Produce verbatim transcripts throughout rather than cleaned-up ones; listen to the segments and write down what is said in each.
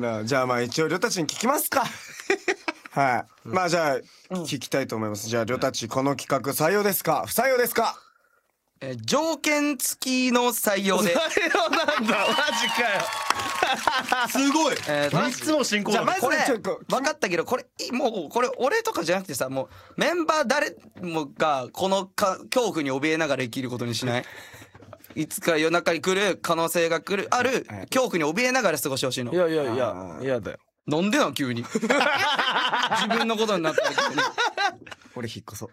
な。じゃあまあ一応りょたちに聞きますか。はい、まあじゃあ聞きたいと思います。じゃありょたち、この企画採用ですか不採用ですか？ えー条件付きの採用で。 採用なんだ、マジかよ。 すごい。 えー三つも進行だ。 じゃあまずこれちょっと分かったけど、これいもうこれ俺とかじゃなくてさ、もうメンバー誰もがこのか恐怖に怯えながら生きることにしない？いつか夜中に来る可能性が来るある恐怖に怯えながら過ごしてほしいの。 いやいやいや、嫌だよ。 なんでなん急に。自分のことになった時に。 俺引っ越そう。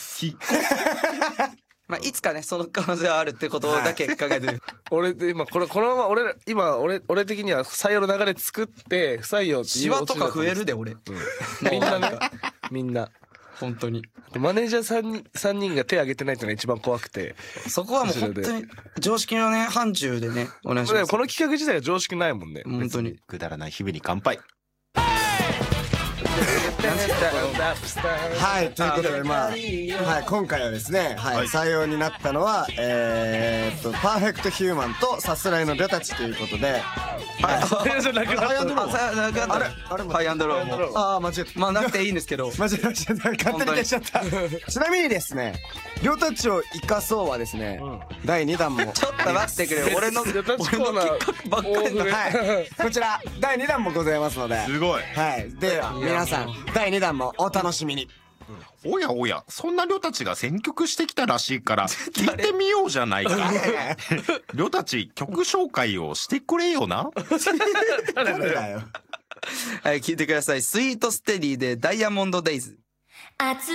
まあいつかねその可能性はあるってことだけ考えてる。 俺で今これこのまま俺ら今俺俺的には採用の流れ作って不採用っていうシワとか増えるで俺。 みんなね、みんな本当に。 マネージャーさんにんさんにんが手挙げてないってのが一番怖くて、 そこはもう本当に常識のね範疇でねお願いします。 この企画自体が常識ないもんね。 本当に。 くだらない日々に乾杯。 はいということでまあ、はい、今回はですね、はい、採用になったのはえー、っとパーフェクトヒューマンとさすらいのりょたちということで、 じゃなくなった。 あさなくなった。 あれあれハイアンドローも。 ああ間違えた。 まあなくていいんですけど。 間違えました。勝手に消しちゃった。ちなみにですね、りょうたちを生かそうはですね、だいにだんもちょっと待ってくれよ。俺のりょたちコーナーばっかりだ。 はいこちらだいにだんもございますので、 すごい。 はいでは皆さんだいにだんもお楽しみに。 おやおや、そんなりょたちが選曲してきたらしいから聞いてみようじゃないか。りょたち曲紹介をしてくれよな。 誰だよ。 はい聞いてください。スイートステディでダイヤモンドデイズ。